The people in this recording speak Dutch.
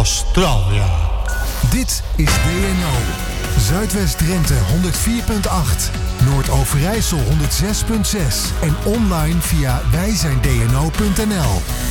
Australia. Dit is DNO. Zuidwest-Drenthe 104.8. Noord-Overijssel 106.6. En online via wijzijndno.nl.